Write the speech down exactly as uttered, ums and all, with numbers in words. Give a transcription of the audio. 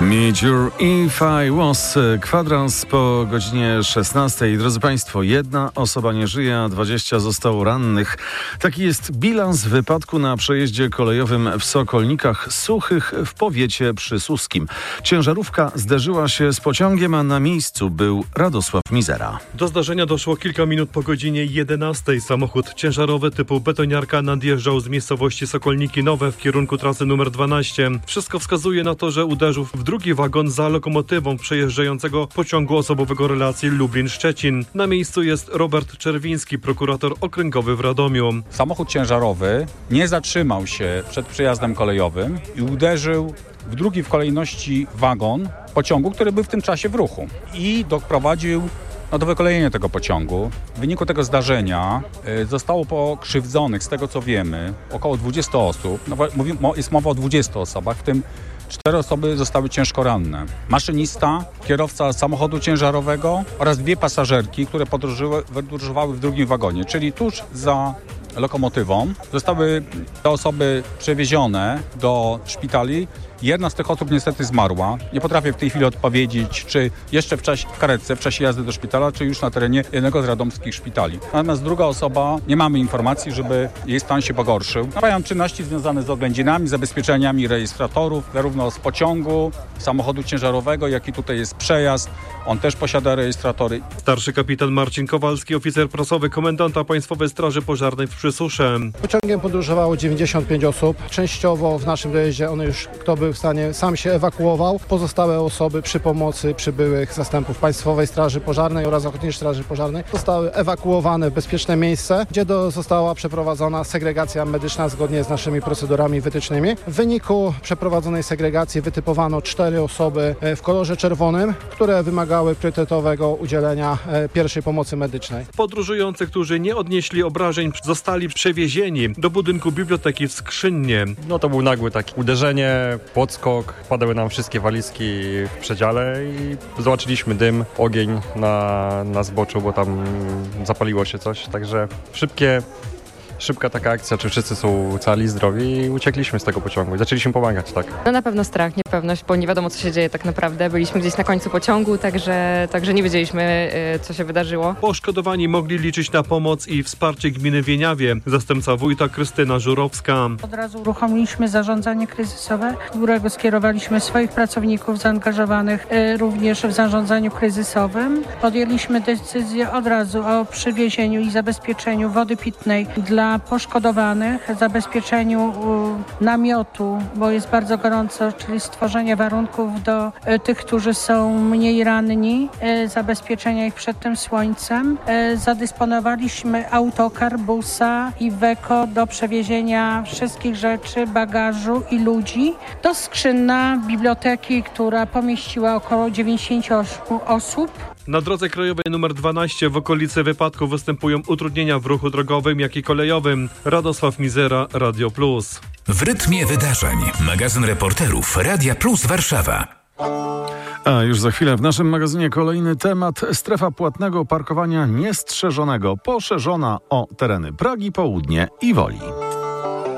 Meet Your If I Was. Kwadrans po godzinie szesnastej. Drodzy Państwo, jedna osoba nie żyje, a dwadzieścia zostało rannych. Taki jest bilans wypadku na przejeździe kolejowym w Sokolnikach Suchych w powiecie przysłuskim. Ciężarówka zderzyła się z pociągiem, a na miejscu był Radosław Mizera. Do zdarzenia doszło kilka minut po godzinie jedenastej. Samochód ciężarowy typu betoniarka nadjeżdżał z miejscowości Sokolniki Nowe w kierunku trasy numer dwanaście. Wszystko wskazuje na to, że uderzył w drugi wagon za lokomotywą przejeżdżającego pociągu osobowego relacji Lublin-Szczecin. Na miejscu jest Robert Czerwiński, prokurator okręgowy w Radomiu. Samochód ciężarowy nie zatrzymał się przed przejazdem kolejowym i uderzył w drugi w kolejności wagon pociągu, który był w tym czasie w ruchu i doprowadził no, do wykolejenia tego pociągu. W wyniku tego zdarzenia y, zostało pokrzywdzonych, z tego co wiemy, około dwudziestu osób. No, mówi, jest mowa o dwudziestu osobach, w tym cztery osoby zostały ciężko ranne. Maszynista, kierowca samochodu ciężarowego oraz dwie pasażerki, które podróżowały w drugim wagonie, czyli tuż za lokomotywą. Zostały te osoby przewiezione do szpitali. Jedna z tych osób niestety zmarła. Nie potrafię w tej chwili odpowiedzieć, czy jeszcze w, czasie, w karetce, w czasie jazdy do szpitala, czy już na terenie jednego z radomskich szpitali. Natomiast druga osoba, nie mamy informacji, żeby jej stan się pogorszył. Mają czynności związane z oględzinami, zabezpieczeniami rejestratorów, zarówno z pociągu, samochodu ciężarowego, jak i tutaj jest przejazd. On też posiada rejestratory. Starszy kapitan Marcin Kowalski, oficer prasowy komendanta Państwowej Straży Pożarnej w Przysusze. Pociągiem podróżowało dziewięćdziesiąt pięć osób. Częściowo w naszym dojeździe one już, kto był w stanie, sam się ewakuował. Pozostałe osoby przy pomocy przybyłych zastępów Państwowej Straży Pożarnej oraz Ochotniczej Straży Pożarnej zostały ewakuowane w bezpieczne miejsce, gdzie do, została przeprowadzona segregacja medyczna zgodnie z naszymi procedurami wytycznymi. W wyniku przeprowadzonej segregacji wytypowano cztery osoby w kolorze czerwonym, które wymagały priorytetowego udzielenia pierwszej pomocy medycznej. Podróżujący, którzy nie odnieśli obrażeń, zostali przewiezieni do budynku biblioteki w Skrzynnie. No to był nagły taki uderzenie, podskok, padały nam wszystkie walizki w przedziale i zobaczyliśmy dym, ogień na, na zboczu, bo tam zapaliło się coś, także szybkie Szybka taka akcja, czy wszyscy są cali, zdrowi i uciekliśmy z tego pociągu i zaczęliśmy pomagać, tak. No na pewno strach, niepewność, bo nie wiadomo co się dzieje tak naprawdę. Byliśmy gdzieś na końcu pociągu, także, także nie wiedzieliśmy co się wydarzyło. Poszkodowani mogli liczyć na pomoc i wsparcie gminy Wieniawie. Zastępca wójta Krystyna Żurowska. Od razu uruchomiliśmy zarządzanie kryzysowe, do którego skierowaliśmy swoich pracowników zaangażowanych również w zarządzaniu kryzysowym. Podjęliśmy decyzję od razu o przywiezieniu i zabezpieczeniu wody pitnej dla poszkodowanych, zabezpieczeniu namiotu, bo jest bardzo gorąco, czyli stworzenie warunków do tych, którzy są mniej ranni, zabezpieczenia ich przed tym słońcem. Zadysponowaliśmy autokar, busa i Iveco do przewiezienia wszystkich rzeczy, bagażu i ludzi do Skrzynna, biblioteki, która pomieściła około dziewięćdziesiąt osiem osób. Na drodze krajowej numer dwanaście w okolicy wypadku występują utrudnienia w ruchu drogowym, jak i kolejowym. Radosław Mizera, Radio Plus. W rytmie wydarzeń. Magazyn reporterów Radia Plus Warszawa. A już za chwilę w naszym magazynie kolejny temat. Strefa płatnego parkowania niestrzeżonego poszerzona o tereny Pragi Południe i Woli.